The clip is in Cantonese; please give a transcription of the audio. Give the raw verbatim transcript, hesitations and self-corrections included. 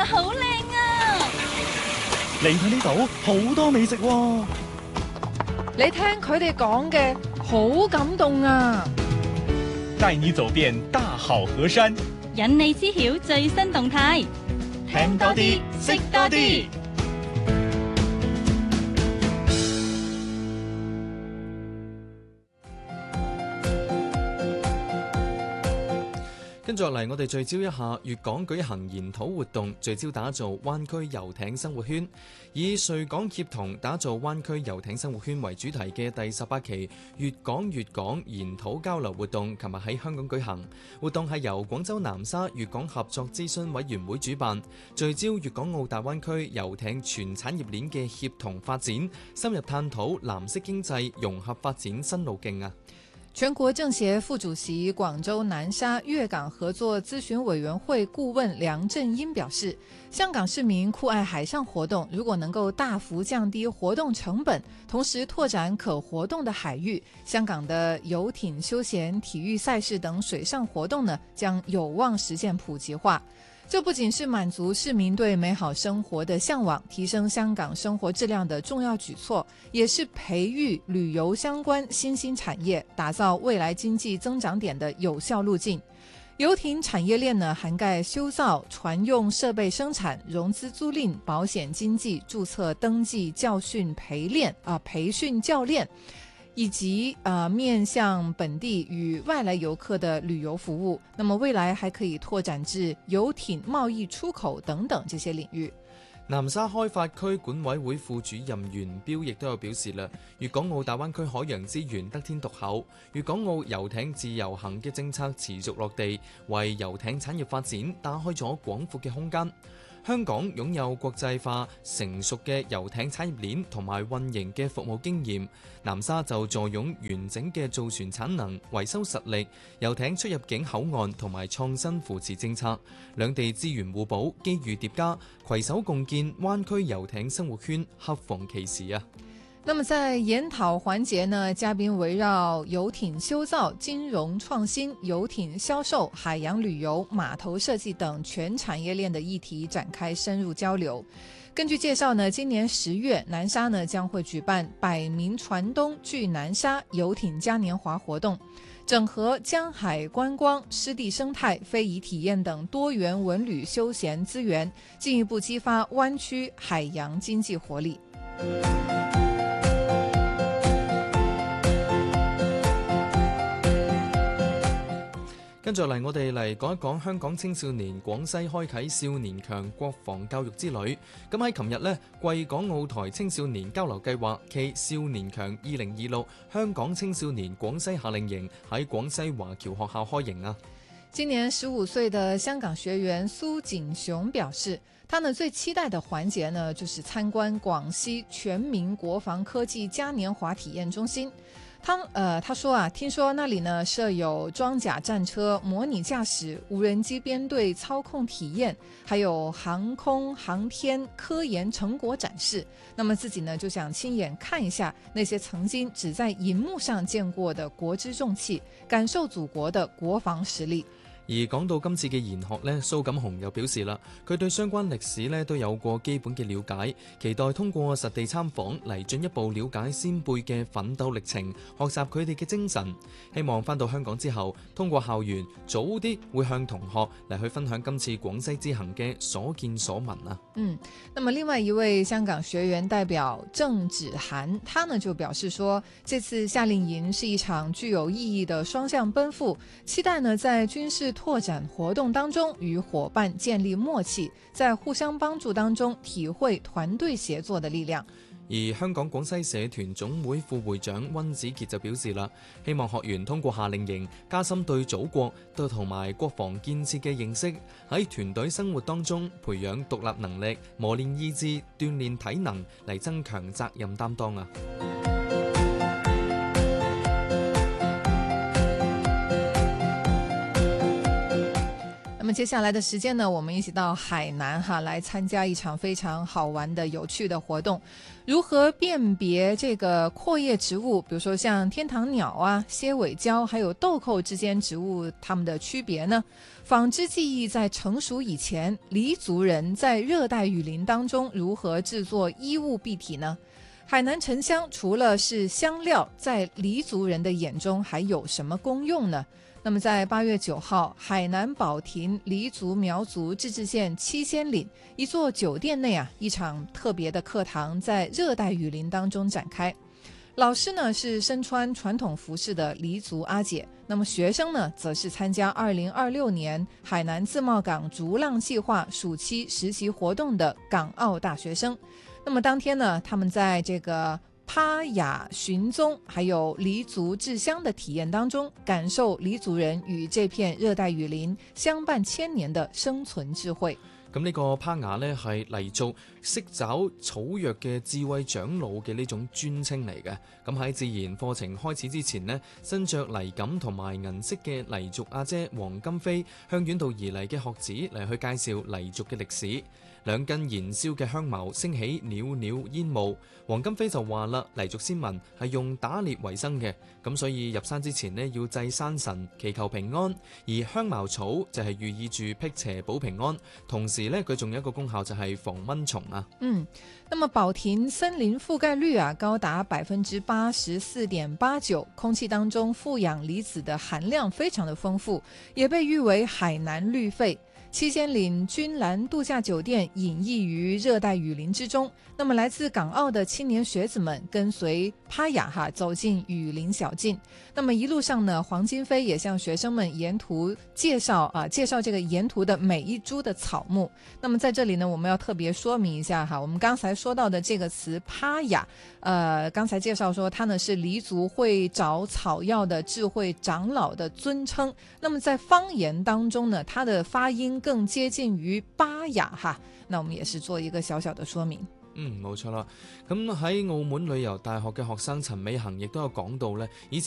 好靚啊！ 嚟睇呢度好多美食喎。 你聽佢哋講嘅，好感動啊！ 帶你走遍大好河山， 引你知曉最新動態， 聽多啲，識多啲。 跟住落嚟，我哋聚焦一下粵港舉行研討活動，聚焦打造灣區遊艇生活圈，以穗港協同打造灣區遊艇生活圈為主題嘅第十八期粵港粵港研討交流活動，琴日喺香港舉行。活動係由廣州南沙粵港合作諮詢委員會主辦，聚焦粵港澳大灣區遊艇全產業鏈嘅協同發展，深入探討藍色經濟融合發展新路徑啊！ 全國政協副主席、廣州南沙粵港合作諮詢委員會顧問梁振英表示，香港市民酷愛海上活動，如果能夠大幅降低活動成本，同時拓展可活動的海域，香港的遊艇休閒、體育賽事等水上活動呢，將有望實現普及化。這不僅是滿足市民對美好生活的向往，提升香港生活質量的重要舉措，也是培育旅遊相關新興產業，打造未來經濟增長點的有效路徑。遊艇產業鏈呢，涵蓋修造、船用設備生產、融資租賃、保險經紀、註冊登記、教訓陪練啊，培訓教練，以及呃面向本地與外來遊客的旅遊服務，那麼未來還可以拓展至遊艇貿易出口等等這些領域。 南沙開發區管委會副主任袁彪亦都有表示啦，粵港澳大灣區海洋資源得天獨厚，粵港澳遊艇自由行嘅政策持續落地，為遊艇產業發展打開咗廣闊嘅空間。香港擁有國際化成熟嘅遊艇產業鏈同埋運營嘅服務經驗，南沙就坐擁完整嘅造船產能、維修實力、遊艇出入境口岸同埋創新扶持政策，兩地資源互補、機遇疊加，攜手共建灣區遊艇生活圈，恰逢其時啊！ 那麼在研討環節呢，嘉賓圍繞遊艇修造、金融創新、遊艇銷售、海洋旅遊、碼頭設計等全產業鏈的議題展開深入交流。根據介紹呢，今年十月南沙呢將會舉辦百名船東聚南沙遊艇嘉年華活動，整合江海觀光、濕地生態、非遺體驗等多元文旅休閒資源，進一步激發灣區海洋經濟活力。 跟住嚟，我哋嚟講一講香港青少年廣西開啓少年強國防教育之旅。咁喺琴日呢，貴港澳台青少年交流計劃暨少年強二零二六香港青少年廣西夏令營喺廣西華僑學校開營啊！ 今年十五歲的香港學員蘇景雄表示，他呢最期待的環節呢，就是參觀廣西全民國防科技嘉年華體驗中心。他呃他說啊，聽說那裏呢設有裝甲戰車模擬駕駛、無人機編隊操控體驗，還有航空航天科研成果展示。那麼自己呢就想親眼看一下那些曾經只在熒幕上見過的國之重器，感受祖國的國防實力。 而講到今次嘅研學呢，蘇錦雄又表示啦，佢對相關歷史呢都有過基本嘅了解，期待通過實地參訪嚟進一步了解先輩嘅奮鬥歷程，學習佢哋嘅精神。希望返到香港之後，通過校園早啲會向同學嚟去分享今次廣西之行嘅所見所聞啊。 嗯，那麼另外一位香港學員代表鄭芷涵，他呢就表示說，這次夏令營是一場具有意義的雙向奔赴，期待呢在軍事拓展活動當中與夥伴建立默契，在互相幫助當中體會團隊協作的力量。 而香港廣西社團總會副會長溫子傑就表示啦，希望學員通過夏令營加深對祖國對同埋國防建設嘅認識，喺團隊生活當中培養獨立能力，磨練意志，鍛煉體能，嚟增強責任擔當啊！ 那么接下来的时间呢，我们一起到海南哈来参加一场非常好玩的有趣的活动。如何辨别这个阔叶植物，比如说像天堂鸟啊、蝎尾蕉还有豆蔻之间植物它们的区别呢？纺织技艺在成熟以前，黎族人在热带雨林当中如何制作衣物蔽体呢？海南沉香除了是香料，在黎族人的眼中还有什么功用呢？那么在八月九号，海南保亭黎族苗族自治县七仙岭一座酒店内啊，一场特别的课堂在热带雨林当中展开。老师呢是身穿传统服饰的黎族阿姐，那么学生呢则是参加二零二六年海南自贸港逐浪计划暑期实习活动的港澳大学生。那么当天呢，他们在这个趴雅寻踪还有黎族制香的体验当中，感受黎族人与这片热带雨林相伴千年的生存智慧。 咁呢個趴雅呢，係黎族識找草藥嘅智慧長老嘅呢種專稱嚟嘅。咁喺自然課程開始之前呢，身着泥錦同埋銀色嘅黎族阿姐黃金飛向遠道而嚟嘅學子嚟去介紹黎族嘅歷史。兩根燃燒嘅香茅升起裊裊煙霧，黃金飛就話啦，黎族先民係用打獵為生嘅，咁所以入山之前呢要祭山神祈求平安，而香茅草就係寓意住辟邪保平安，同時呢佢仲有一個功效就係防蚊蟲啊。 嗯，那麼保亭森林覆蓋率啊高達百分之八十四點八九，空氣當中負氧離子的含量非常的豐富，也被譽為海南綠肺。七仙嶺君蘭度假酒店隱逸於熱帶雨林之中，那麼來自港澳的青年學子們跟隨趴雅哈走進雨林小徑，那麼一路上呢，黃金飛也向學生們沿途介紹啊，介紹這個沿途的每一株的草木。那麼在這裡呢，我們要特別說明一下哈，我們剛才說到的這個詞趴雅，呃，剛才介紹說它呢是黎族會找草藥的智慧長老的尊稱，那麼在方言當中呢，它的發音更接近於巴雅哈，那我們也是做一個小小的說明。 嗯，冇錯啦。咁喺澳門旅遊大學嘅學生陳美恒亦都有講到呢，以前